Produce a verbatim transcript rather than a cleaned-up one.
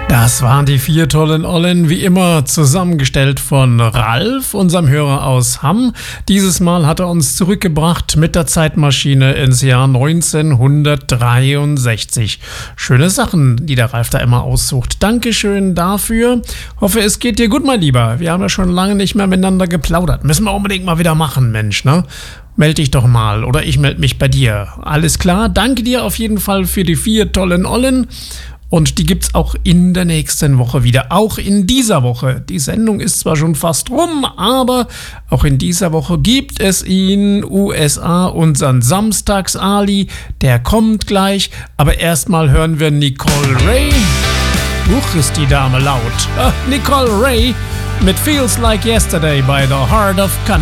Das waren die vier tollen Ollen, wie immer zusammengestellt von Ralf, unserem Hörer aus Hamm. Dieses Mal hat er uns zurückgebracht mit der Zeitmaschine ins Jahr neunzehnhundertdreiundsechzig. Schöne Sachen, die der Ralf da immer aussucht. Dankeschön dafür. Hoffe, es geht dir gut, mein Lieber. Wir haben ja schon lange nicht mehr miteinander geplaudert. Müssen wir unbedingt mal wieder machen, Mensch, ne? Meld dich doch mal oder ich melde mich bei dir. Alles klar? Danke dir auf jeden Fall für die vier tollen Ollen. Und die gibt's auch in der nächsten Woche wieder. Auch in dieser Woche. Die Sendung ist zwar schon fast rum, aber auch in dieser Woche gibt es in U S A unseren Samstags-Ali. Der kommt gleich. Aber erstmal hören wir Nicole Ray. Huch, ist die Dame laut. Ah, Nicole Ray mit Feels Like Yesterday bei The Heart of Country.